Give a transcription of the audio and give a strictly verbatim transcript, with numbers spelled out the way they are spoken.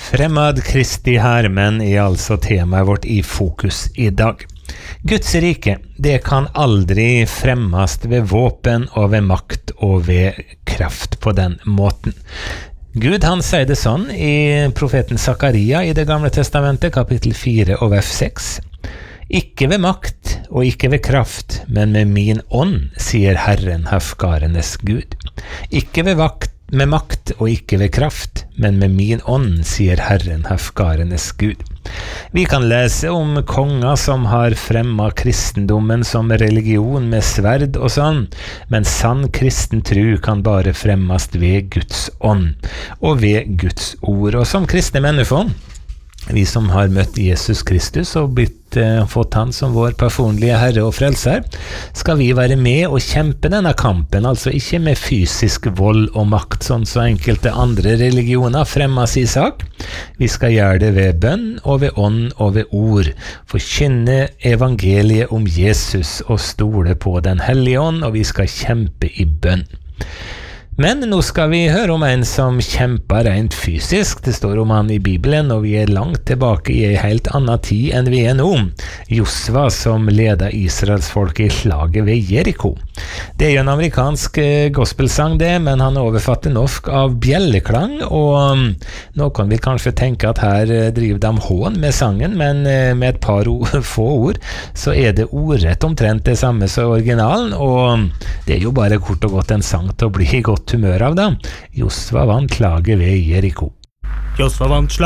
Fremmad Kristi hermen er altså temaet vårt i fokus i dag. Guds rike, det kan aldri fremmes ved våpen og ved makt og ved kraft på den måten. Gud han sier det sånn i profeten Zakaria i det gamle testamentet, kapittel fire og vers seks. Ikke ved makt og ikke ved kraft, men med min ånd, sier Herren herskarenes Gud. Ikke ved vakt, med makt og ikke ved kraft, men med min ånd, sier Herren herskarenes Gud. Vi kan lese om konger som har fremmet kristendommen som religion med sverd og sånn, men sann kristen tro kan bare fremmes ved Guds ånd og ved Guds ord. Og som kristne mennesker, vi som har møtt Jesus Kristus og blitt, eh, fått han som vår personlige herre og frelser, skal vi være med og kjempe denne kampen, altså ikke med fysisk vold og makt, sånn som enkelte andre religioner fremmer sin sak. Vi skal gjøre det ved bønn og ved ånd og ved ord, forkynne evangeliet om Jesus og stole på den hellige ånd, og vi skal kjempe i bønn. Men nå skal vi høre om en som kjemper rent fysisk. Det står om han i Bibelen, og vi er langt tilbake i en helt annen tid enn vi er nå. Josva som ledet Israels folk i slaget ved Jericho. Det er jo en amerikansk gospelsang det, men han er oversatt til norsk av bjelleklang, og noen vil kanskje tenke at her driver de hån med sangen, men med et par ord, få ord, så er det ordrett omtrent det samme som originalen, og det er jo bare kort og godt en sang til å bli godt humør av det. Josva vant slaget ved Jericho. Josva vant slaget